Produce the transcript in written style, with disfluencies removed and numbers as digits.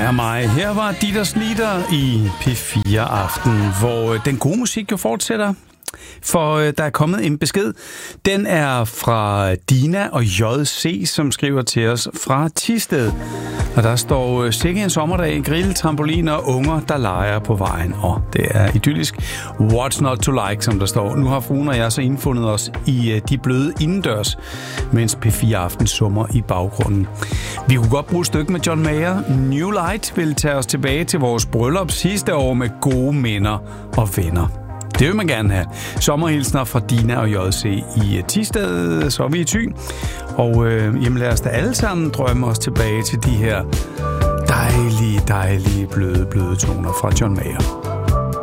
dig og mig. Her var Dieters Lieder i P4 Aften, hvor den gode musik jo fortsætter. For der er kommet en besked. Den er fra Dina og JC, som skriver til os fra Thisted. Og der står sikke en sommerdag, grill, trampolin og unger, der leger på vejen. Og det er idyllisk. What's not to like, som der står. Nu har fruen og jeg så indfundet os i de bløde indendørs, mens P4 Aften summer i baggrunden. Vi kunne godt bruge et stykke med John Mayer. New Light vil tage os tilbage til vores bryllup sidste år med gode minder og venner. Det vil man gerne have. Sommerhilsner fra Dina og JC i Thisted, så er vi i Thy. Og jamen lad os da alle sammen drømme os tilbage til de her dejlige, bløde toner fra John Mayer.